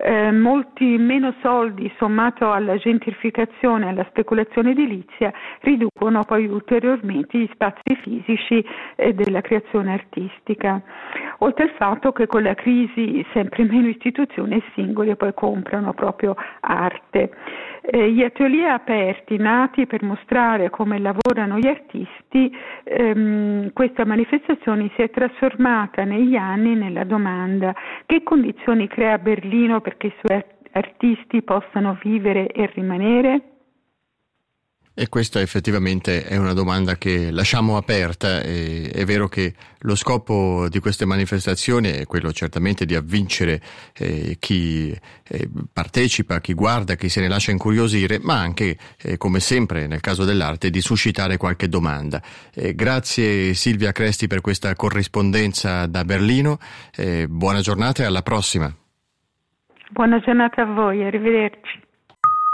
molti meno soldi sommato alla gentrificazione e alla speculazione edilizia riducono poi ulteriormente gli spazi fisici della creazione artistica. Oltre al fatto che con la crisi sempre meno istituzioni e singoli poi comprano proprio arte. Gli atelier aperti nati per mostrare come lavorano gli artisti, questa manifestazione si è trasformata negli anni nella domanda: che condizioni crea Berlino perché i suoi artisti possano vivere e rimanere? E questa effettivamente è una domanda che lasciamo aperta. È vero che lo scopo di queste manifestazioni è quello certamente di avvincere chi partecipa, chi guarda, chi se ne lascia incuriosire, ma anche, come sempre nel caso dell'arte, di suscitare qualche domanda. Grazie Silvia Cresti per questa corrispondenza da Berlino, buona giornata e alla prossima. Buona giornata a voi, arrivederci.